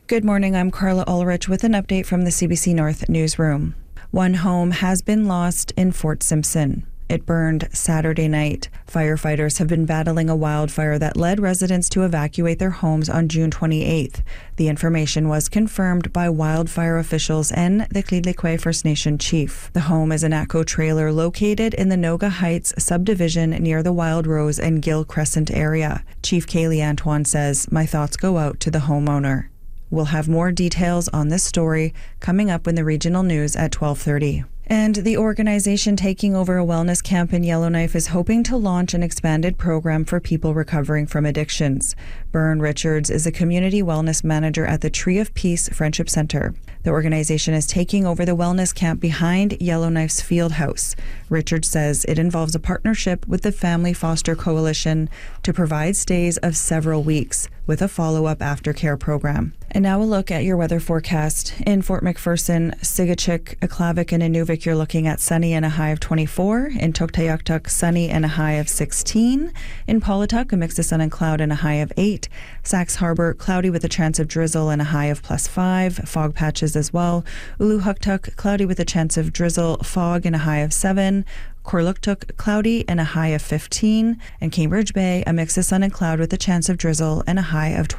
Good morning, I'm Carla Ulrich with an update from the CBC North newsroom. One home has been lost in Fort Simpson. It burned Saturday night. Firefighters have been battling a wildfire that led residents to evacuate their homes on June 28th. The information was confirmed by wildfire officials and the Klidlikwe First Nation chief. The home is an ATCO trailer located in the Noga Heights subdivision near the Wild Rose and Gill Crescent area. Chief Kaylee Antoine says, "My thoughts go out to the homeowner." We'll have more details on this story coming up in the regional news at 12:30. And the organization taking over a wellness camp in Yellowknife is hoping to launch an expanded program for people recovering from addictions. Byrne Richards is a community wellness manager at the Tree of Peace Friendship Center. The organization is taking over the wellness camp behind Yellowknife's field house. Richards says it involves a partnership with the Family Foster Coalition to provide stays of several weeks with a follow-up aftercare program. And now a look at your weather forecast. In Fort McPherson, Sigachik, Aklavik, and Inuvik, you're looking at sunny and a high of 24. In Tuktoyaktuk, sunny and a high of 16. In Paulatuk, a mix of sun and cloud and a high of 8. Sax Harbor, cloudy with a chance of drizzle and a high of +5. Fog patches as well. Uluhuktuk, cloudy with a chance of drizzle, fog and a high of 7. Korluktuk, cloudy and a high of 15. And Cambridge Bay, a mix of sun and cloud with a chance of drizzle and a high of 12.